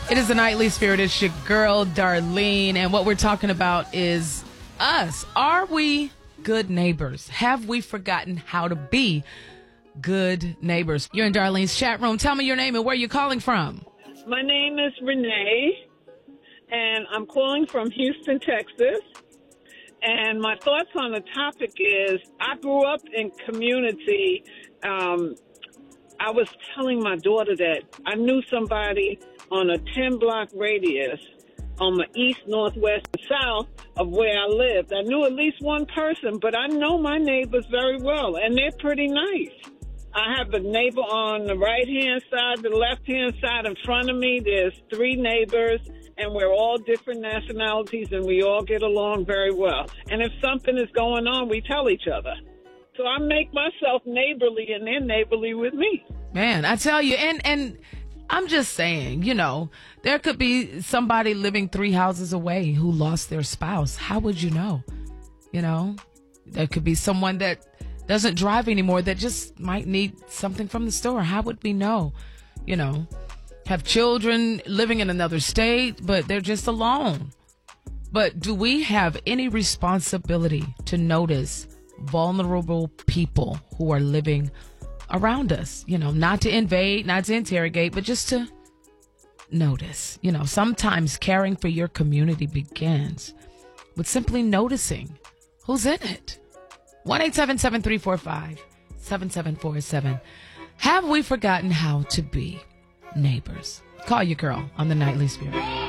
It is the Nightly Spirit. It's your girl, Darlene. And what we're talking about is us. Are we good neighbors? Have we forgotten how to be good neighbors? You're in Darlene's chat room. Tell me your name and where you're calling from. My name is Renee, and I'm calling from Houston, Texas. And my thoughts on the topic is I grew up in community. I was telling my daughter that I knew somebody on a 10-block radius on the east, northwest, and south of where I lived. I knew at least one person, but I know my neighbors very well, and they're pretty nice. I have a neighbor on the right-hand side, the left-hand side in front of me. There's 3 neighbors, and we're all different nationalities, and we all get along very well. And if something is going on, we tell each other. So I make myself neighborly, and they're neighborly with me. Man, I tell you, and I'm just saying, there could be somebody living 3 houses away who lost their spouse. How would you know? There could be someone that doesn't drive anymore that just might need something from the store. How would we know? Have children living in another state, but they're just alone. But do we have any responsibility to notice vulnerable people who are living around us? Not to invade, not to interrogate, but just to notice. Sometimes caring for your community begins with simply noticing who's in it. 1-877-345-7747. Have we forgotten how to be neighbors? Call your girl on the Nightly Spirit.